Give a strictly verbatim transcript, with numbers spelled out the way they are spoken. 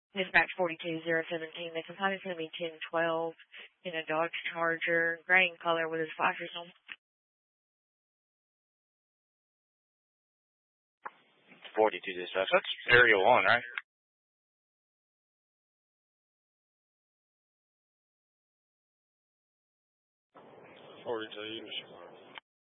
Dispatch forty-two zero seventeen. The component's going to be ten twelve in a Dodge Charger, gray in color with his flashers on. forty-two dispatch. That's area one, right? forty-two.